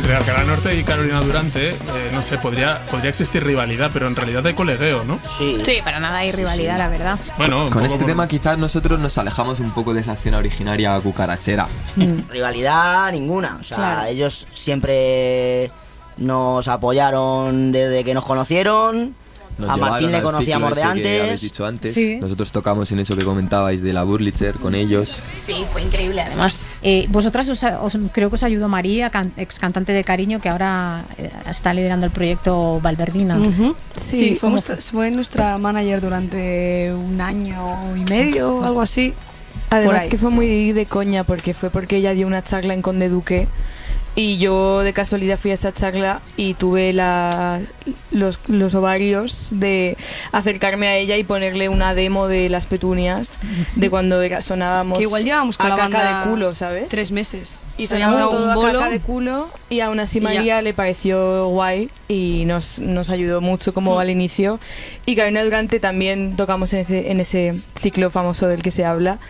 Entre Alcalá Norte y Carolina Durante, no sé, podría existir rivalidad, pero en realidad hay colegueo, ¿no? Sí, para nada hay rivalidad, sí. La verdad. Bueno, con este tema quizás nosotros nos alejamos un poco de esa escena originaria cucarachera. Rivalidad ninguna, o sea, claro. Ellos siempre nos apoyaron desde que nos conocieron. A Martín le conocíamos de antes. Que habéis dicho antes. Sí. Nosotros tocamos en eso que comentabais de la Wurlitzer con ellos. Sí, fue increíble además. Vosotras creo que os ayudó María, ex cantante de Cariño, que ahora está liderando el proyecto Valverdina. Uh-huh. Sí, fue nuestra manager durante 1 año y medio, algo así. Además que fue muy de coña, porque ella dio una charla en Conde Duque. Y yo de casualidad fui a esa charla y tuve los ovarios de acercarme a ella y ponerle una demo de Las Petunias, de cuando sonábamos que igual llevábamos con a la caca banda de culo, ¿sabes? 3 meses. Y sonábamos todo a caca de culo y aún así María le pareció guay y nos ayudó mucho como al inicio. Y Carolina Durante también tocamos en ese ciclo famoso del que se habla.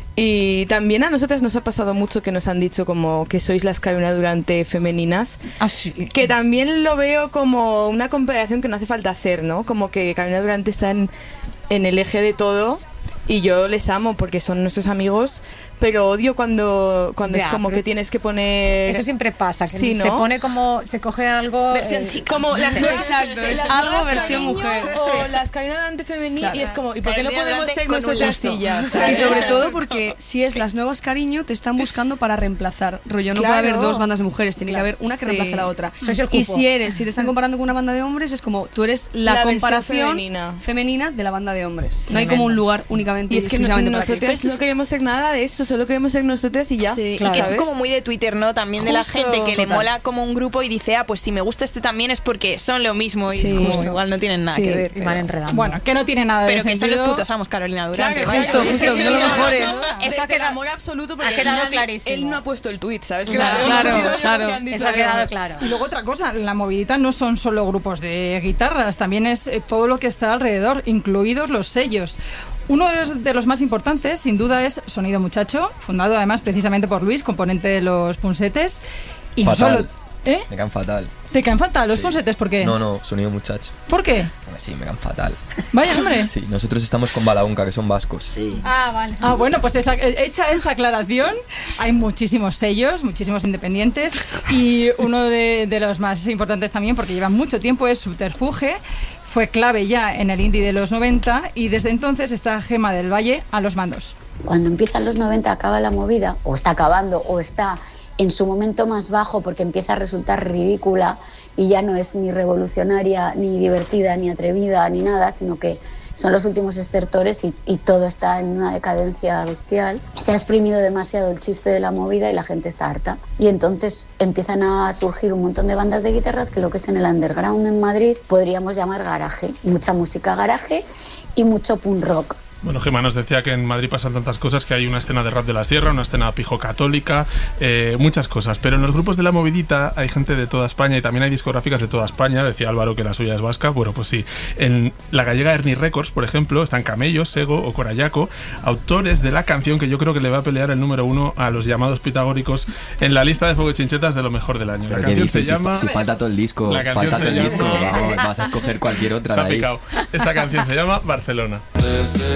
Y también a nosotras nos ha pasado mucho que nos han dicho como que sois las Carolina Durante femeninas. Ah, sí. Que también lo veo como una comparación que no hace falta hacer, ¿no? Como que Carolina Durante está en el eje de todo y yo les amo porque son nuestros amigos, pero odio cuando es como que tienes que poner... Eso siempre pasa, que sí, ¿no? Se pone como... Se coge algo... Versión chica. Como las exacto, es algo versión mujer. O las Carolina Durante femenil, claro. Y es como, ¿y por qué no podemos ser nosotras sillas? Y sobre todo porque si es las nuevas Cariño, te están buscando para reemplazar. Rollo, no puede haber 2 bandas de mujeres, tiene que haber una que reemplace a la otra. Y si te están comparando con una banda de hombres, es como, tú eres la comparación femenina de la banda de hombres. No hay como un lugar únicamente y es que nosotros no queremos ser nada de eso, solo queremos ser nosotros y ya. Sí, claro, y que ¿sabes? es como muy de Twitter, ¿no? También de la gente que le mola como un grupo y dice, pues si me gusta este también es porque son lo mismo y justo, igual no tienen nada que ver. Y van enredando. Bueno, que no tiene nada de sentido. Pero que son los putos amos, Carolina Durante. Claro, justo, de lo mejores. Eso ha quedado amor absoluto porque ha quedado clarísimo. Él no ha puesto el tweet, ¿sabes? Claro. Eso ha quedado claro. Y luego otra cosa, la movidita no son solo grupos de guitarras, también es todo lo que está alrededor, incluidos los sellos. Uno de los más importantes, sin duda, es Sonido Muchacho, fundado además precisamente por Luis, componente de los Punsetes. Y fatal. No solo... Me caen fatal. ¿Te caen fatal los Punsetes? ¿Por qué? No, Sonido Muchacho. ¿Por qué? Sí, me caen fatal. Vaya, hombre. Sí, nosotros estamos con Balaunca, que son vascos. Sí. Vale. Bueno, pues hecha esta aclaración, hay muchísimos sellos, muchísimos independientes, y uno de los más importantes también, porque llevan mucho tiempo, es Subterfuge. Fue clave ya en el indie de los 90 y desde entonces está Gema del Valle a los mandos. Cuando empiezan los 90 acaba la movida, o está acabando, o está en su momento más bajo porque empieza a resultar ridícula y ya no es ni revolucionaria, ni divertida, ni atrevida, ni nada, sino que son los últimos estertores y todo está en una decadencia bestial. Se ha exprimido demasiado el chiste de la movida y la gente está harta. Y entonces empiezan a surgir un montón de bandas de guitarras que lo que es en el underground en Madrid podríamos llamar garaje. Mucha música garaje y mucho punk rock. Bueno, Gemma nos decía que en Madrid pasan tantas cosas, que hay una escena de rap de la sierra, una escena pijo católica, muchas cosas. Pero en los grupos de la movidita hay gente de toda España y también hay discográficas de toda España. Decía Álvaro que la suya es vasca. Bueno, pues sí. En la gallega Ernie Records, por ejemplo, están Camello, Sego o Corayaco, autores de la canción que yo creo que le va a pelear el número 1 a los llamados pitagóricos en la lista de Fuego y Chinchetas de lo mejor del año. Pero la canción se llama... Si falta todo el disco, vas a escoger cualquier otra. Se ha picado. Esta canción se llama Barcelona.